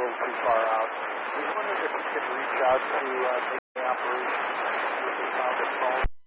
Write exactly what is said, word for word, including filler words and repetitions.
really too far out. I was wondering if you could reach out to uh, the operation if they found a phone.